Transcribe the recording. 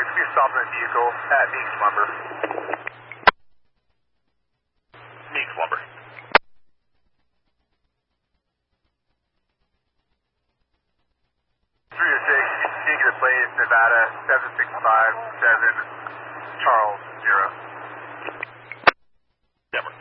please stop in the vehicle at Meeks Lumber. Meeks Lumber. 306, take the place, Nevada, 7657, Charles, 0. Denver.